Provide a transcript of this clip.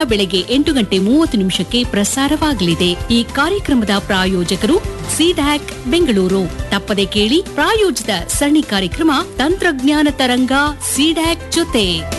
ಬೆಳಗ್ಗೆ 8:30 ಪ್ರಸಾರವಾಗಲಿದೆ. ಈ ಕಾರ್ಯಕ್ರಮದ ಪ್ರಾಯೋಜಕರು ಸಿಡ್ಯಾಕ್ ಬೆಂಗಳೂರು. ತಪ್ಪದೆ ಕೇಳಿ ಪ್ರಾಯೋಜಿತ ಸರಣಿ ಕಾರ್ಯಕ್ರಮ ತಂತ್ರಜ್ಞಾನ ತರಂಗ ಸಿಡ್ಯಾಕ್ ಜೊತೆ.